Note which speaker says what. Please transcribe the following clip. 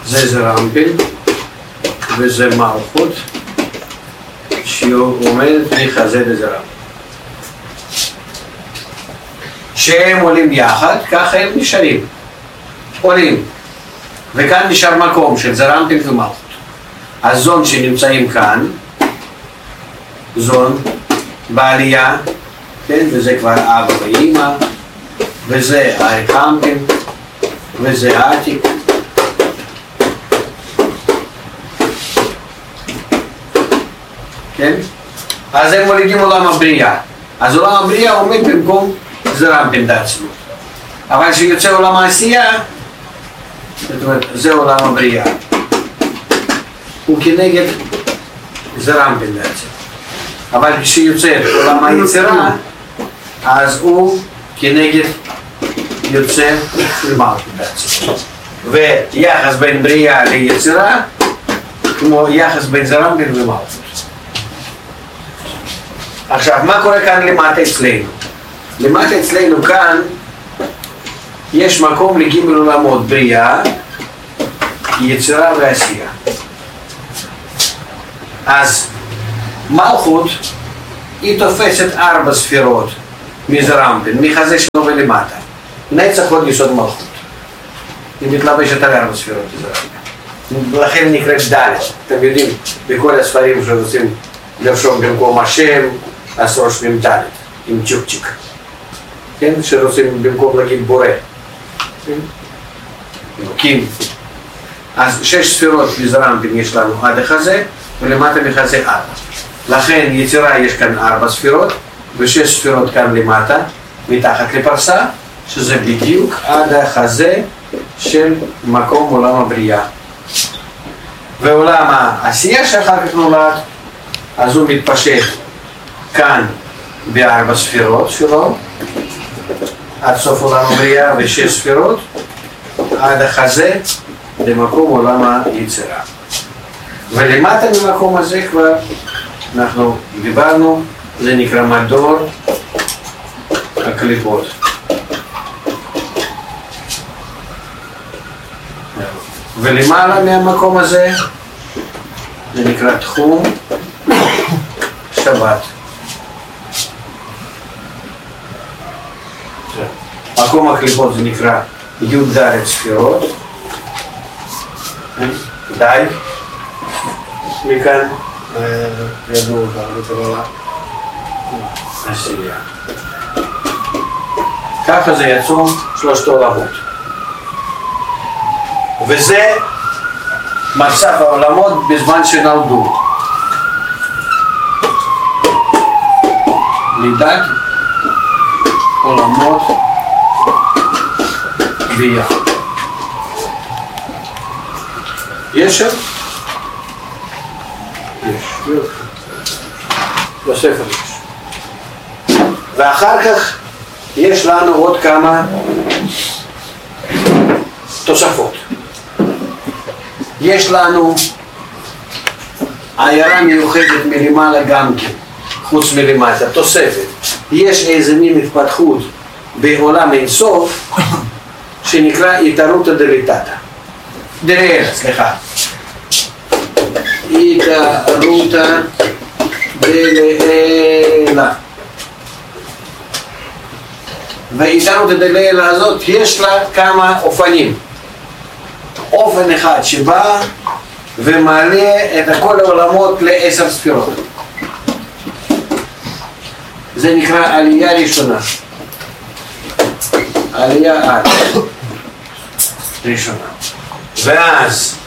Speaker 1: זה זרמפין וזה מלכות שעומדת מחזה לזרמפין. שהם עולים יחד, ככה הם נשארים, עולים, וכאן נשאר מקום של זרמפין ומלכות. הזון שנמצאים כאן, זון בעלייה, כן? וזה כבר אבא ואמא, וזה הרחמפין, וזה העתיק. כן? אז הם מולידים עולם הבריאה. אז עולם הבריאה עומד במקום זרמפין בעצמו. אבל כשיוצא עולם העשייה, זאת אומרת, זה עולם הבריאה. הוא כנגד זרמפין בעצם. אבל כשיוצא עולם היצירה, אז הוא כנגד יוצא מלכות בעצם. ויחס בין בריאה ליצירה, כמו יחס בין זרמפין ומלכות. עכשיו, מה קורה כאן למטה אצלנו? למטה אצלנו כאן יש מקום לגימל עולמות, בריאה, יצירה ועשייה. אז מלכות היא תופסת 4 ספירות מזרמפין, מחזה שלו ולמטה. נצח עוד יסוד מלכות. היא מתלבשת על 4 ספירות מזרמפין. לכן נקראת ד'. אתם יודעים, בכל הספרים שרוצים לרשום במקום השם, אז רושמים ד' עם צ'ופצ'יק. כן? שרוצים במקום להגיד בורא. אלוקים. אז 6 ספירות מזרמפין יש לנו עד החזה, ולמטה מחזה 4. לכן יצירה יש כאן 4 ספירות, ו6 ספירות כאן למטה, מתחת לפרסה, שזה בדיוק עד החזה של מקום עולם הבריאה. ועולם העשייה שאחר כך נולד, אז הוא מתפשט כאן ב4 ספירות שלו, עד סוף עולם הבריאה ו6 ספירות, עד החזה למקום עולם היצירה. ולמטה ממקום הזה כבר אנחנו דיברנו, זה נקרא מדור הקליפות. ולמעלה מהמקום הזה זה נקרא תחום שבת. מקום הקליפות זה נקרא י"ד ספירות. די. מכאן ידעו בתורה עשייה. ככה זה יצאו 3 עולמות. וזה מצב העולמות בזמן שנולדו. לידת עולמות בריאה. יש שם? יש. בספר יש. ואחר כך יש לנו עוד כמה תוספות. יש לנו עיירה מיוחדת מלמעלה גם כן, חוץ מלמטה, תוספת. יש איזה מין התפתחות בעולם אינסוף שנקרא התערותא דליטתא. דלילה, סליחה. התערותא דלילה. והתערותא דלילה הזאת יש לה כמה אופנים. אופן אחד שבא ומעלה את כל העולמות ל10 ספירות. זה נקרא עלייה ראשונה. עלייה ראשונה. ואז